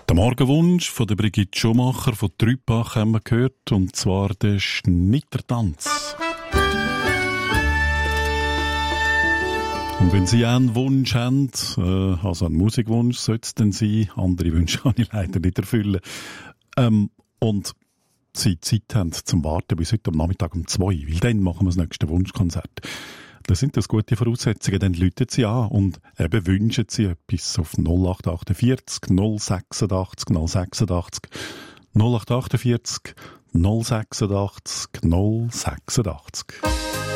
Der Morgenwunsch von der Brigitte Schumacher von Trüppach haben wir gehört, und zwar der Schnittertanz. Und wenn Sie einen Wunsch haben, also einen Musikwunsch sollte es dann sein, andere Wünsche kann ich leider nicht erfüllen, und Sie Zeit haben zum Warten bis heute am Nachmittag um 2, weil dann machen wir das nächste Wunschkonzert. Das sind das gute Voraussetzungen, dann läuten Sie an und eben wünschen Sie etwas auf 0848 086 086 0848 086 086.